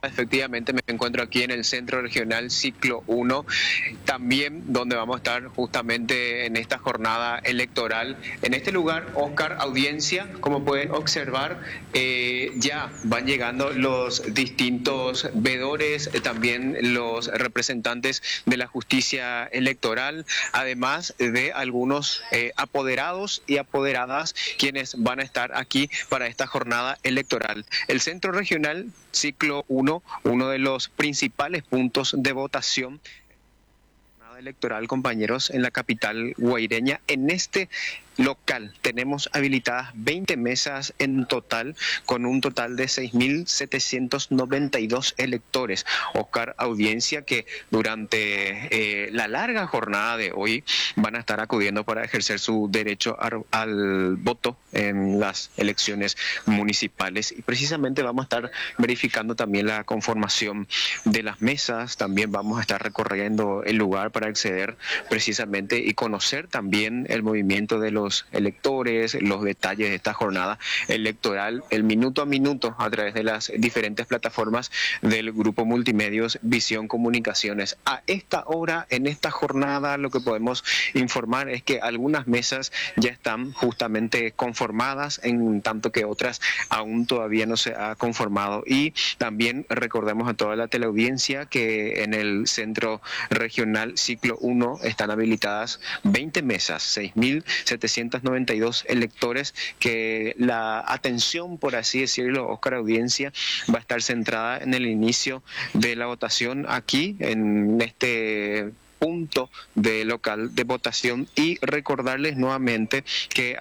Efectivamente, me encuentro aquí en el Centro Regional Ciclo 1, también donde vamos a estar justamente en esta jornada electoral. En este lugar, Oscar, audiencia, como pueden observar, ya van llegando los distintos veedores, también los representantes de la justicia electoral, además de algunos apoderados y apoderadas quienes van a estar aquí para esta jornada electoral. El Centro Regional Ciclo 1, uno de los principales puntos de votación electoral, compañeros, en la capital guaireña. En este local tenemos habilitadas 20 mesas en total, con un total de 6.792 electores. Oscar, audiencia que durante la larga jornada de hoy van a estar acudiendo para ejercer su derecho al voto en las elecciones municipales. Y precisamente vamos a estar verificando también la conformación de las mesas. También vamos a estar recorriendo el lugar para acceder precisamente y conocer también el movimiento de los electores, los detalles de esta jornada electoral, el minuto a minuto a través de las diferentes plataformas del grupo Multimedios Visión Comunicaciones. A esta hora, en esta jornada, lo que podemos informar es que algunas mesas ya están justamente conformadas, en tanto que otras aún todavía no se ha conformado. Y también recordemos a toda la teleaudiencia que en el Centro Regional Ciclo 1 están habilitadas 20 mesas, 6.792 electores, que la atención, por así decirlo, Oscar, audiencia, va a estar centrada en el inicio de la votación aquí, en este punto de local de votación, y recordarles nuevamente que